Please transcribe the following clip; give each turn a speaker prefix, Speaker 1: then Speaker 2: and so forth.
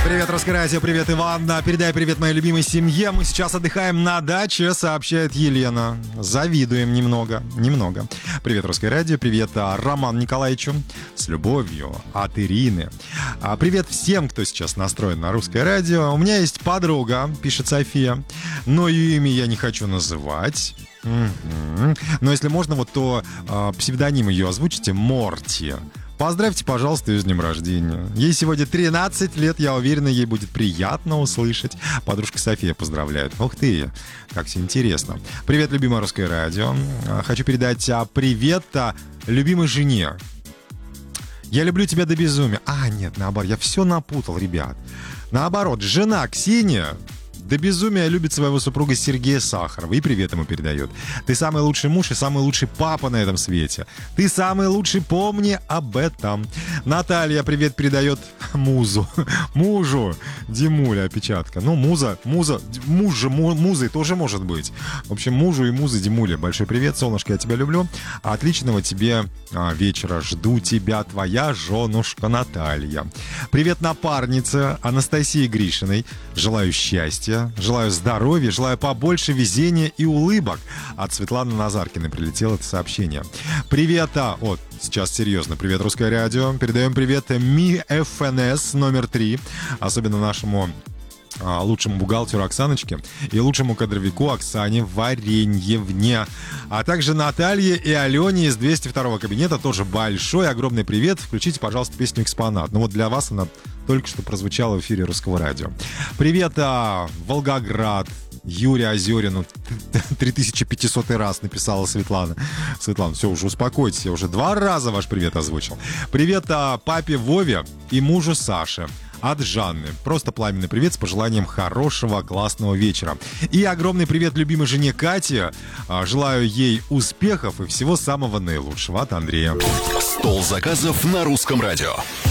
Speaker 1: Привет, Русское радио, привет, Иван. Передай привет моей любимой семье. Мы сейчас отдыхаем на даче, сообщает Елена. Завидуем немного. Привет, Русское радио, привет Роману Николаевичу. С любовью от Ирины. Привет всем, кто сейчас настроен на Русское радио. У меня есть подруга, пишет София, но ее имя я не хочу называть. Но если можно, вот то псевдоним ее озвучите — Морти. Поздравьте, пожалуйста, ее с днем рождения. Ей сегодня 13 лет, я уверена, ей будет приятно услышать. Подружка София поздравляет. Ух ты, как все интересно. Привет, любимое Русское радио. Хочу передать привет любимой жене. Я люблю тебя до безумия. Нет, наоборот, я все напутал, ребят. Наоборот, жена Ксения до безумия любит своего супруга Сергея Сахарова и привет ему передает. Ты самый лучший муж и самый лучший папа на этом свете. Ты самый лучший, помни об этом. Наталья привет передает мужу Димуля, опечатка. Ну, музой тоже может быть. В общем, мужу и музы Димуля большой привет, солнышко, я тебя люблю. Отличного тебе вечера. Жду тебя, твоя женушка Наталья. Привет напарнице Анастасии Гришиной. Желаю счастья. Желаю здоровья, желаю побольше везения и улыбок. От Светланы Назаркиной прилетело это сообщение. Привет, сейчас серьезно. Привет, Русское радио. Передаем привет МИ-ФНС номер 3. Особенно нашему лучшему бухгалтеру Оксаночке и лучшему кадровику Оксане Вареньевне. А также Наталье и Алене из 202-го кабинета. Тоже большой, огромный привет. Включите, пожалуйста, песню «Экспонат». Ну вот для вас она только что прозвучала в эфире Русского радио. Привет, Волгоград. Юрий Озерину 3500 раз написала Светлана. Светлана, все, уже успокойтесь, я уже 2 раза ваш привет озвучил. Привет папе Вове и мужу Саше. От Жанны. Просто пламенный привет с пожеланием хорошего, классного вечера. И огромный привет любимой жене Кате. Желаю ей успехов и всего самого наилучшего. От Андрея.
Speaker 2: Стол заказов на Русском радио.